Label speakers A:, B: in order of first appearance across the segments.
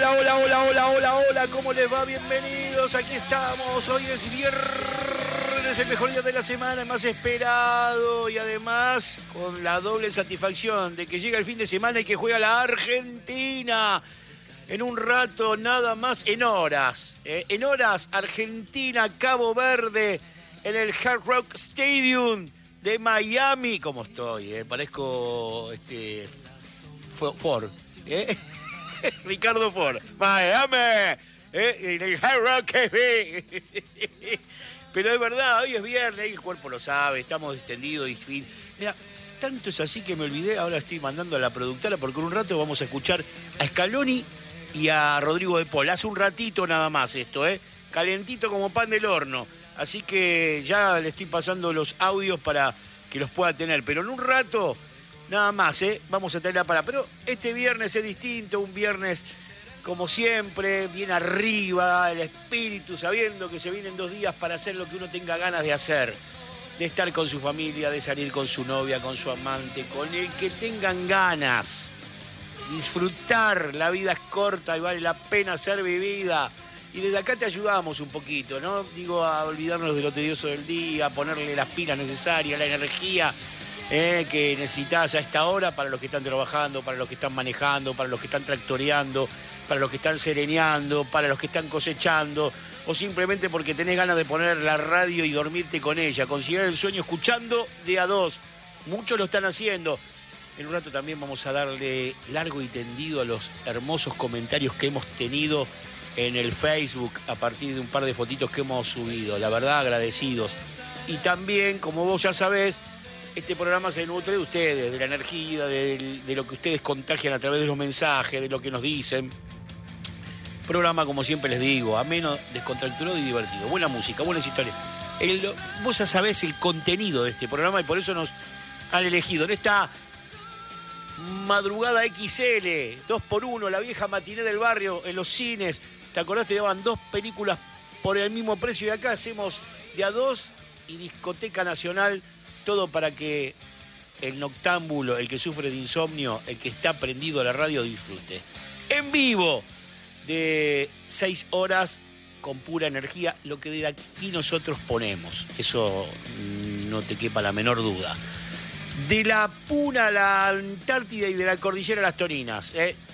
A: Hola, hola, hola, hola, hola, hola, ¿cómo les va? Bienvenidos, aquí estamos, hoy es viernes, el mejor día de la semana, el más esperado y además con la doble satisfacción de que llega el fin de semana y que juega la Argentina. En un rato, nada más, en horas, Argentina, Cabo Verde, en el Hard Rock Stadium de Miami. ¿Cómo estoy? Parezco Ford, Ricardo Ford. Miami, en el Hard Rock. Pero es verdad, hoy es viernes, el cuerpo lo sabe, estamos distendidos y fin. Mira, tanto es así que me olvidé, ahora estoy mandando a la productora porque en un rato vamos a escuchar a Scaloni y a Rodrigo de Paul. Hace un ratito nada más esto, calentito como pan del horno. Así que ya le estoy pasando los audios para que los pueda tener. Pero en un rato, nada más, vamos a tenerla para. Pero este viernes es distinto, un viernes como siempre, bien arriba, el espíritu, sabiendo que se vienen 2 días para hacer lo que uno tenga ganas de hacer. De estar con su familia, de salir con su novia, con su amante, con el que tengan ganas. Disfrutar, la vida es corta y vale la pena ser vivida. Y desde acá te ayudamos un poquito, ¿no? Digo, a olvidarnos de lo tedioso del día, a ponerle las pilas necesarias, la energía que necesitas a esta hora para los que están trabajando, para los que están manejando, para los que están tractoreando, para los que están sereneando, para los que están cosechando, o simplemente porque tenés ganas de poner la radio y dormirte con ella, conciliar el sueño escuchando de a dos. Muchos lo están haciendo. En un rato también vamos a darle largo y tendido a los hermosos comentarios que hemos tenido en el Facebook a partir de un par de fotitos que hemos subido. La verdad, agradecidos. Y también, como vos ya sabés, este programa se nutre de ustedes, de la energía, de lo que ustedes contagian a través de los mensajes, de lo que nos dicen. Programa, como siempre les digo, ameno, descontracturado y divertido. Buena música, buenas historias. Vos ya sabés el contenido de este programa y por eso nos han elegido. En esta madrugada XL, 2x1, la vieja matiné del barrio en los cines. ¿Te acordás? Te daban 2 películas por el mismo precio y acá hacemos de a 2 y discoteca nacional, todo para que el noctámbulo, el que sufre de insomnio, el que está prendido a la radio disfrute. En vivo, de 6 horas con pura energía, lo que de aquí nosotros ponemos. Eso no te quepa la menor duda. De la Puna a la Antártida y de la Cordillera a las Toninas,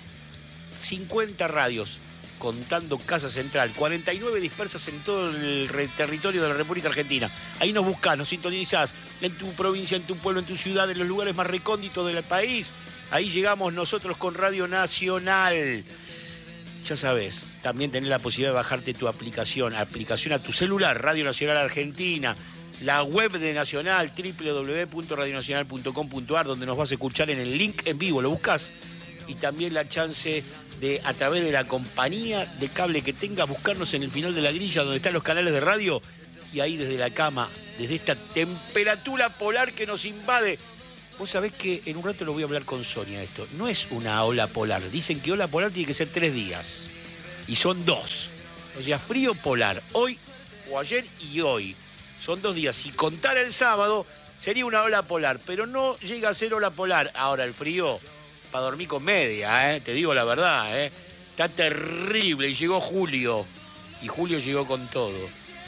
A: 50 radios, contando Casa Central, 49 dispersas en todo el territorio de la República Argentina. Ahí nos buscás, nos sintonizás en tu provincia, en tu pueblo, en tu ciudad, en los lugares más recónditos del país. Ahí llegamos nosotros con Radio Nacional. Ya sabés, también tenés la posibilidad de bajarte tu aplicación a tu celular, Radio Nacional Argentina. La web de Nacional, www.radionacional.com.ar, donde nos vas a escuchar en el link en vivo, lo buscas. Y también la chance de, a través de la compañía de cable que tengas, buscarnos en el final de la grilla, donde están los canales de radio. Y ahí desde la cama, desde esta temperatura polar que nos invade. Vos sabés que en un rato lo voy a hablar con Sonia esto. No es una ola polar. Dicen que ola polar tiene que ser 3 días. Y son 2. O sea, frío polar. Hoy o ayer y hoy. Son 2 días. Si contara el sábado, sería una ola polar. Pero no llega a ser ola polar. Ahora, el frío, para dormir con media, te digo la verdad, Está terrible. Y llegó julio. Y julio llegó con todo.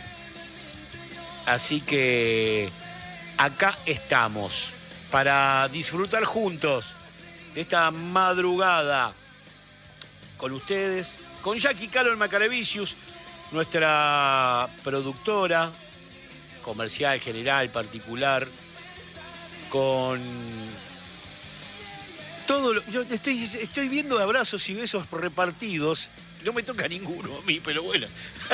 A: Así que acá estamos para disfrutar juntos de esta madrugada con ustedes, con Jackie Calo en Macarevicius, nuestra productora comercial, general, particular, con todo yo estoy viendo abrazos y besos repartidos, no me toca ninguno a mí, pero bueno.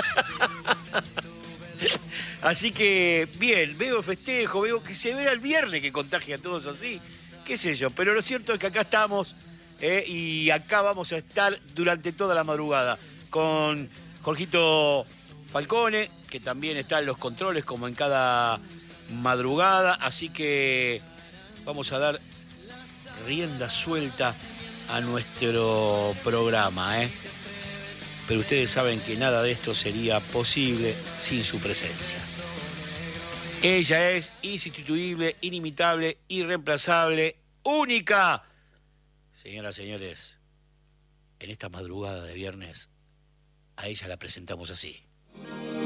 A: Así que, bien, veo festejo, veo que se vea el viernes que contagia a todos así, qué sé yo, pero lo cierto es que acá estamos y acá vamos a estar durante toda la madrugada con Jorgito Falcone, que también está en los controles como en cada madrugada, así que vamos a dar rienda suelta a nuestro programa, Pero ustedes saben que nada de esto sería posible sin su presencia. Ella es insustituible, inimitable, irreemplazable, única. Señoras y señores, en esta madrugada de viernes, a ella la presentamos así.